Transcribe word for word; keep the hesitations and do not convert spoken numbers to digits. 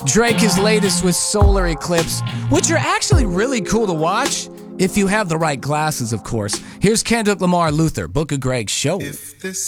Drake is latest with Solar Eclipse, which are actually really cool to watch if you have the right glasses, of course. Here's Kendrick Lamar, Luther, Book of Greg show. If this